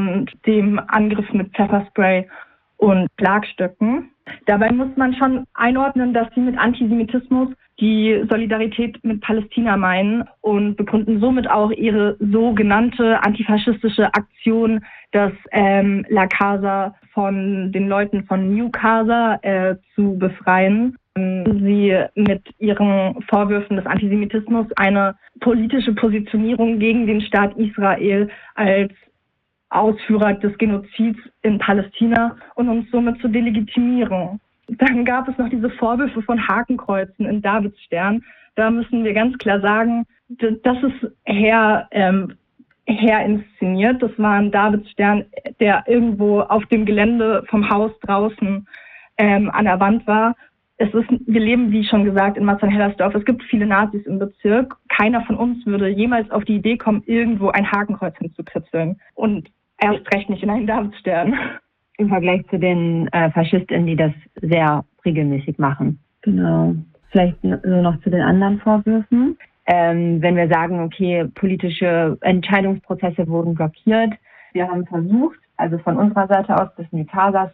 und dem Angriff mit Pfefferspray und Schlagstöcken. Dabei muss man schon einordnen, dass sie mit Antisemitismus die Solidarität mit Palästina meinen und begründen somit auch ihre sogenannte antifaschistische Aktion, das La Casa von den Leuten von New Casa zu befreien. Sie mit ihren Vorwürfen des Antisemitismus eine politische Positionierung gegen den Staat Israel als Ausführer des Genozids in Palästina und uns somit zu delegitimieren. Dann gab es noch diese Vorwürfe von Hakenkreuzen in Davidsstern. Da müssen wir ganz klar sagen, das ist her inszeniert. Das war ein Davidsstern, der irgendwo auf dem Gelände vom Haus draußen an der Wand war. Wir leben, wie schon gesagt, in Marzahn-Hellersdorf. Es gibt viele Nazis im Bezirk. Keiner von uns würde jemals auf die Idee kommen, irgendwo ein Hakenkreuz hinzukritzeln. Und erst recht nicht in einen Davidsstern. Im Vergleich zu den FaschistInnen, die das sehr regelmäßig machen. Genau. Vielleicht so noch zu den anderen Vorwürfen. Wenn wir sagen, okay, politische Entscheidungsprozesse wurden blockiert. Wir haben versucht, also von unserer Seite aus, des Casas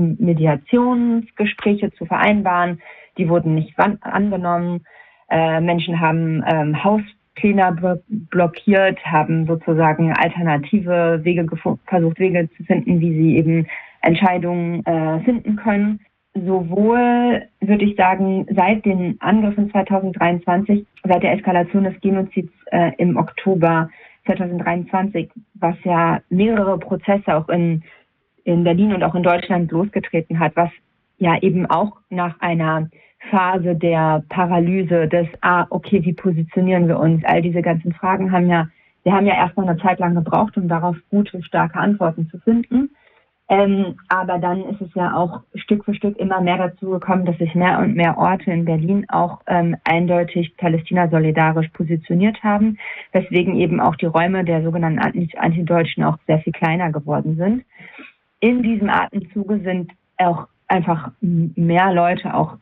Mediationsgespräche zu vereinbaren. Die wurden nicht angenommen. Menschen haben Hauspläne blockiert, haben sozusagen alternative Wege versucht, Wege zu finden, wie sie eben Entscheidungen finden können. Sowohl, würde ich sagen, seit den Angriffen 2023, seit der Eskalation des Genozids im Oktober 2023, was ja mehrere Prozesse auch in Berlin und auch in Deutschland losgetreten hat, was ja eben auch nach einer Phase der Paralyse des, okay, wie positionieren wir uns? All diese ganzen Fragen wir haben ja erstmal eine Zeit lang gebraucht, um darauf gute, starke Antworten zu finden. Aber dann ist es ja auch Stück für Stück immer mehr dazu gekommen, dass sich mehr und mehr Orte in Berlin auch eindeutig Palästina-solidarisch positioniert haben, weswegen eben auch die Räume der sogenannten Antideutschen auch sehr viel kleiner geworden sind. In diesem Atemzuge sind auch einfach mehr Leute auch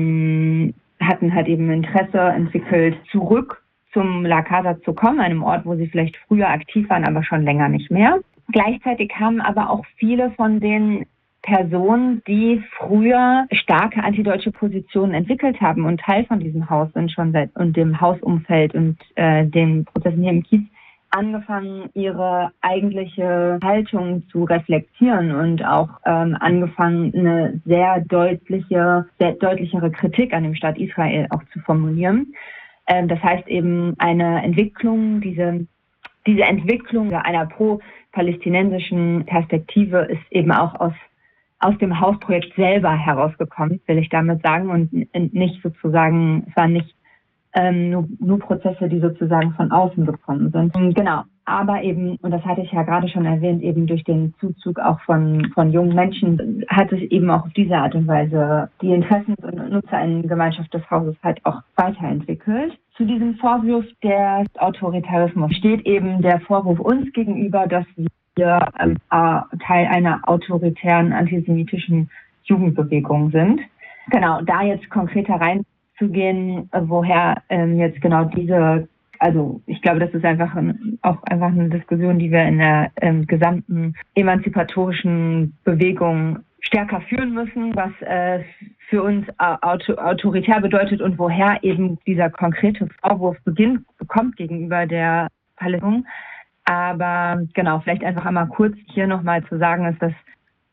hatten halt eben Interesse entwickelt, zurück zum La Casa zu kommen, einem Ort, wo sie vielleicht früher aktiv waren, aber schon länger nicht mehr. Gleichzeitig kamen aber auch viele von den Personen, die früher starke antideutsche Positionen entwickelt haben und Teil von diesem Haus sind und dem Hausumfeld und den Prozessen hier im Kiez, angefangen, ihre eigentliche Haltung zu reflektieren und auch angefangen, eine sehr deutlichere Kritik an dem Staat Israel auch zu formulieren. Das heißt eben eine Entwicklung, diese Entwicklung einer pro-palästinensischen Perspektive ist eben auch aus dem Hausprojekt selber herausgekommen, will ich damit sagen, und nicht sozusagen, es waren nicht nur Prozesse, die sozusagen von außen gekommen sind. Genau, aber eben, und das hatte ich ja gerade schon erwähnt, eben durch den Zuzug auch von jungen Menschen hat sich eben auch auf diese Art und Weise die Interessens- und Nutzergemeinschaft des Hauses halt auch weiterentwickelt. Zu diesem Vorwurf des Autoritarismus steht eben der Vorwurf uns gegenüber, dass wir Teil einer autoritären antisemitischen Jugendbewegung sind. Genau, da jetzt konkreter reinzugehen, woher jetzt genau also ich glaube, das ist einfach eine Diskussion, die wir in der gesamten emanzipatorischen Bewegung stärker führen müssen, was für uns autoritär bedeutet und woher eben dieser konkrete Vorwurf bekommt gegenüber der Palästinenser. Aber genau, vielleicht einfach einmal kurz hier nochmal zu sagen, ist, dass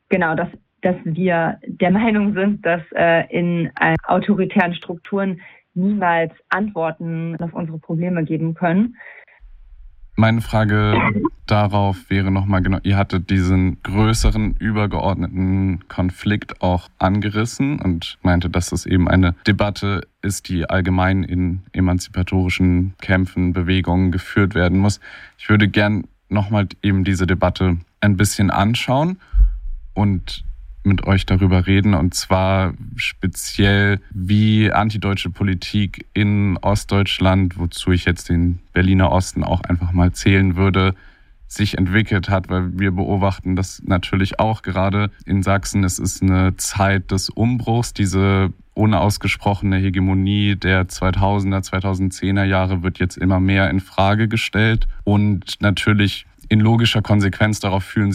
wir der Meinung sind, dass in autoritären Strukturen niemals Antworten auf unsere Probleme geben können. Meine Frage darauf wäre nochmal genau, ihr hattet diesen größeren, übergeordneten Konflikt auch angerissen und meinte, dass das eben eine Debatte ist, die allgemein in emanzipatorischen Kämpfen, Bewegungen geführt werden muss. Ich würde gern nochmal eben diese Debatte ein bisschen anschauen und mit euch darüber reden, und zwar speziell, wie antideutsche Politik in Ostdeutschland, wozu ich jetzt den Berliner Osten auch einfach mal zählen würde, sich entwickelt hat, weil wir beobachten das natürlich auch gerade in Sachsen. Es ist eine Zeit des Umbruchs, diese unausgesprochene Hegemonie der 2000er, 2010er Jahre wird jetzt immer mehr in Frage gestellt und natürlich in logischer Konsequenz darauf fühlen